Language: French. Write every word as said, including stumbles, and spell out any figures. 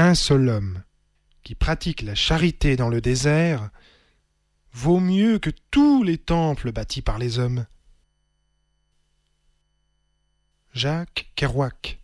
un seul homme qui pratique la charité dans le désert vaut mieux que tous les temples bâtis par les hommes. Jacques Kerouac.